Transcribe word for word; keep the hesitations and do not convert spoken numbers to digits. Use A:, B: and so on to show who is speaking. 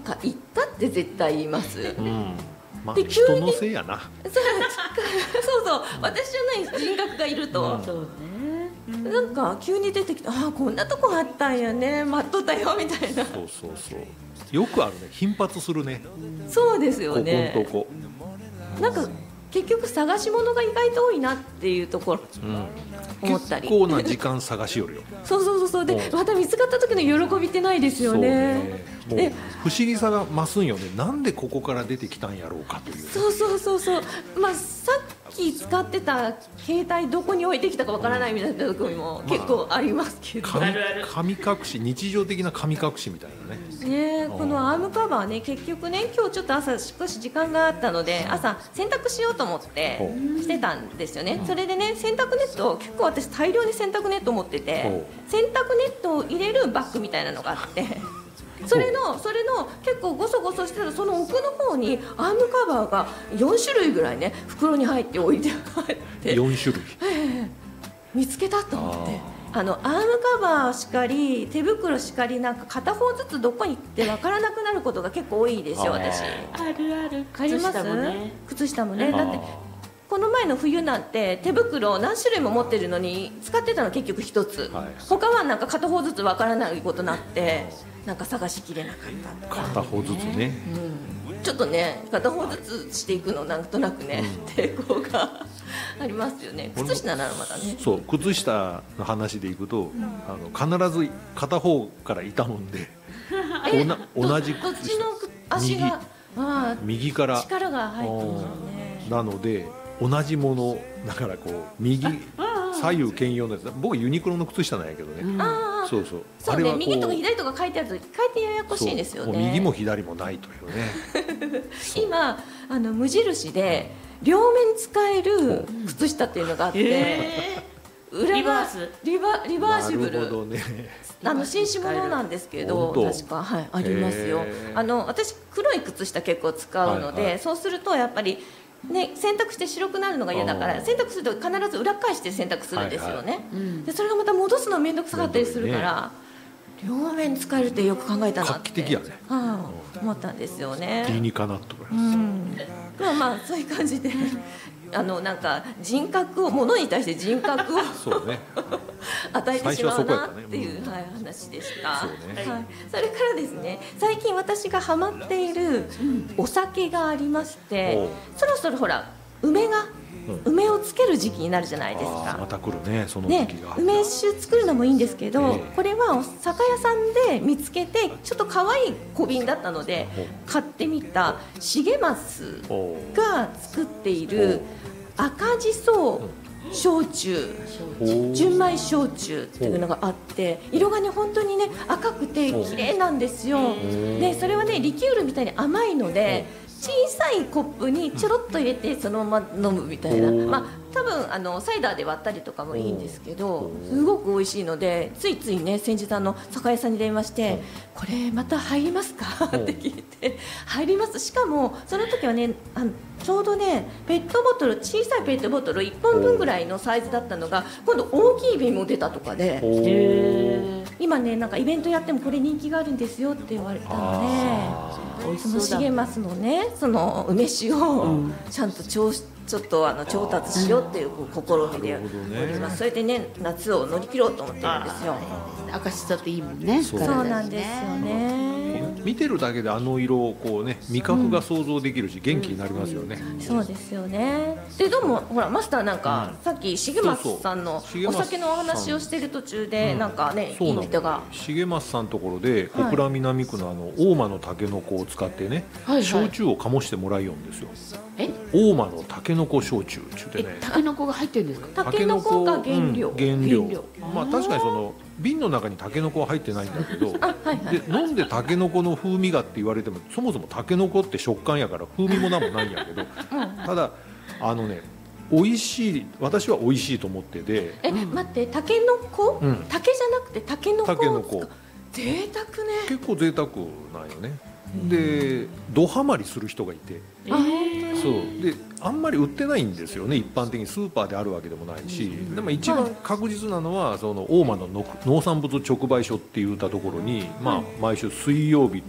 A: か言ったって絶対言います、
B: うんまあ、
A: で
B: 人のせいやな。
A: そうそう私じゃない人格がいると、
B: うん、
C: そうね、
A: なんか急に出てきて、ああこんなとこあったんやね、待っとったよみたいな。
B: そうそうそうよくあるね、頻発するね、
A: そうですよね。
B: ここんとこ
A: なんか結局探し物が意外と多いなっていうところ、
B: うん、
A: 思ったり
B: 結構な時間探しよるよ
A: そうそうそうそうで、
B: うん
A: また見つかった時の喜びってないですよね。
B: そうね、もう不思議さが増すんよね。なんでここから出てきたんやろうかという、ね、
A: そうそうそうそう、まあ、さっき使ってた携帯どこに置いてきたかわからないみたいなところも結構ありますけど、
B: 神
C: あるある
B: 神隠し、日常的な神隠しみたいなね。
A: ね、このアームカバーね、結局ね、今日ちょっと朝少し時間があったので朝洗濯しようと思って
B: ほ
A: してたんですよね。それでね、洗濯ネット結構私大量に洗濯ネット持ってて、
B: ほ
A: 洗濯ネットを入れるバッグみたいなのがあってそれのそれの結構ゴソゴソしてるその奥の方にアームカバーがよん種類ぐらいね袋に入って置いてあって
B: よん種類
A: 見つけたと思って、あのアームカバーしかり手袋しかり、なんか片方ずつどこに行って分からなくなることが結構多いですよ、
B: あー
A: 私。
C: あるある、
A: あります
C: 靴下もね、
A: 靴下もね、
C: うん
A: だってこの前の冬なんて手袋何種類も持ってるのに使ってたの結局一つ、
B: はい
A: 他はなんか片方ずつ分からないことになってなんか探しきれなかったとか、
B: 片方ずつね、
A: うん、ちょっとね片方ずつしていくのなんとなくね、抵抗がありますよね。靴下ならまだね。
B: そう靴下の話でいくと、あの必ず片方から痛むんでおな同じ
A: どっ
B: 靴
A: ちの足があ
B: 右から
A: あ力が入ってるんだよね。
B: なので同じものだからこう右左右兼用のやつ、僕ユニクロの靴下なんやけどね、
A: ああ
B: そうそう
A: そうね、
B: あれはこう
A: 右とか左とか書いてあると書いてややこしいんですよね。
B: そうもう右も左もないというね
A: 今あの無印で両面使える靴下っていうのがあって、
C: え
A: 裏が
C: リバース
A: リバリバーシブル
B: なるほどね
A: あの紳士物なんですけど、
B: 本当
A: 確か、はい、ありますよ。
B: へー
A: あの私黒い靴下結構使うので、
B: はいはい
A: そうするとやっぱりね、洗濯して白くなるのが嫌だか
B: あー
A: ら洗濯すると必ず裏返して洗濯するんですよね、
C: ーうん
A: でそれがまた戻すの面倒くさかったりするから、両面使えるってよく考えたなって
B: 画期的やね、
A: はあ、思ったんですよね。
B: 理にかなと思い
A: う
B: ます、
A: ん、まあまあそういう感じであのなんか人格を物に対して人格を
B: そうね
A: 与えてしまうな
B: 最初はそこやったね
A: っていう、はい、話でした。
B: そうね
A: はい、それからですね、最近私がハマっているお酒がありまして、
B: おう
A: そろそろほら梅が、梅をつける時期になるじゃないです
B: あーま
A: か。
B: た来るねその
A: ね
B: 時が、、
A: 梅酒作るのもいいんですけど、
B: ええ
A: これはお酒屋さんで見つけてちょっと可愛い小瓶だったので
B: ほう
A: 買ってみた重松
B: おう
A: が作っている赤じそ焼酎、
B: おう
A: 純米焼酎っていうのがあって色がね本当にね赤くて綺麗なんですよ。でそれはねリキュールみたいに甘いので小さいコップにちょろっと入れてそのまま飲むみたいな、まあ多分あのサイダーで割ったりとかもいいんですけどすごく美味しいのでついついね先日あの酒屋さんに電話してこれまた入りますかって聞いて入ります。しかもその時はねあのちょうどねペットボトル小さいペットボトルいっぽんぶんぐらいのサイズだったのが今度大きい瓶も出たとかで
C: へ
A: 今ねなんかイベントやってもこれ人気があるんですよって言われたので
C: ー美味
A: その
C: しそうだ
A: 重松のねその梅酒を
C: うん
A: ちゃんと調子ちょっとあの調達しようっていう試みで
B: なるほどね
A: おります。それでね夏を乗り切ろうと思ってるんですよ。
C: 赤しそっていいもんね。
B: そう
A: そうなんですよね。
B: 見てるだけであの色をこうね味覚が想像できるし元気になりますよね、
A: そうですよね。でどうもほらマスターなんか、さっき重松さんの
B: そうそう
A: お酒のお話をしてる途中で、
B: うん
A: なんかねい
B: そうないの
A: ネタが
B: 重松さんのところで
A: はい
B: 小倉南区のあの大間のタケノコを使ってね、
C: はいはい
B: 焼酎を醸してもらいよんですよ。
C: え
B: 大間のタケノコ焼酎って言って
C: え
B: ね
C: タケノコが入ってるんですか。
A: タケノコが原料、
B: うん原料
A: 原料
B: まあ確かにその瓶の中にタケノコは入ってないんだけど
A: あはいはい
B: で飲んでタケノコの風味がって言われてもそもそもタケノコって食感やから風味もなんもないんやけどただあのね美味しい私は美味しいと思ってて
A: え、待ってタケノコ、
B: うん
A: 竹じゃなくてタケノコを
B: タケノコ
A: 贅沢ね。
B: 結構贅沢なんよね。でドハマりする人がいて
A: あ本当に
B: そうであんまり売ってないんですよね。一般的にスーパーであるわけでもないし、でも一番確実なのはその大間のの農産物直売所って言ったところに、まあ、毎週水曜日